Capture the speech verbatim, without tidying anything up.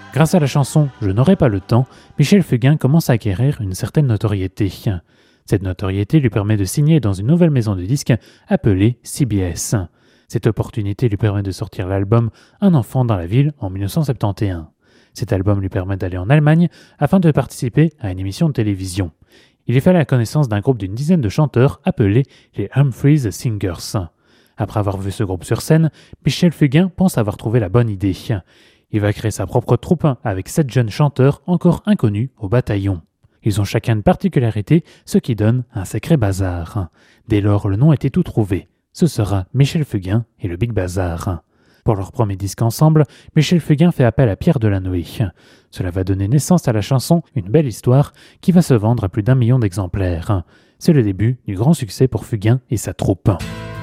Grâce à la chanson « Je n'aurai pas le temps », Michel Fugain commence à acquérir une certaine notoriété. Cette notoriété lui permet de signer dans une nouvelle maison de disques appelée C B S. Cette opportunité lui permet de sortir l'album « Un enfant dans la ville » en dix-neuf cent soixante et onze. Cet album lui permet d'aller en Allemagne afin de participer à une émission de télévision. Il y fait la connaissance d'un groupe d'une dizaine de chanteurs appelés les Humphreys Singers. Après avoir vu ce groupe sur scène, Michel Fugain pense avoir trouvé la bonne idée. Il va créer sa propre troupe avec sept jeunes chanteurs encore inconnus au bataillon. Ils ont chacun une particularité, ce qui donne un sacré bazar. Dès lors, le nom était tout trouvé. Ce sera Michel Fugain et le Big Bazar. Pour leur premier disque ensemble, Michel Fugain fait appel à Pierre Delanoë. Cela va donner naissance à la chanson Une belle histoire qui va se vendre à plus d'un million d'exemplaires. C'est le début du grand succès pour Fugain et sa troupe.